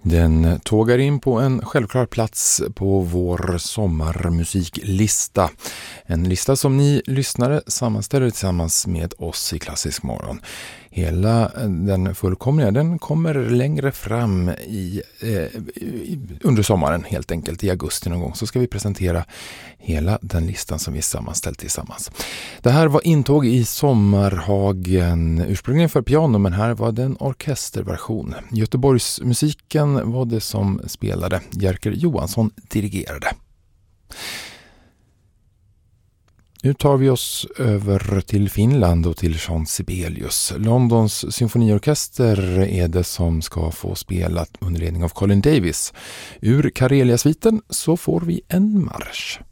Den tågar in på en självklar plats på vår sommarmusiklista. En lista som ni lyssnare sammanställer tillsammans med oss i Klassisk morgon. Hela den fullkomliga, den kommer längre fram under sommaren helt enkelt. I augusti någon gång så ska vi presentera hela den listan som vi sammanställt tillsammans. Det här var intåg i Sommarhagen, ursprungligen för piano, men här var det en orkesterversion. Göteborgsmusiken var det som spelade. Jerker Johansson dirigerade. Nu tar vi oss över till Finland och till Jean Sibelius. Londons symfoniorkester är det som ska få spela under ledning av Colin Davis. Ur Karelia-sviten så får vi en marsch.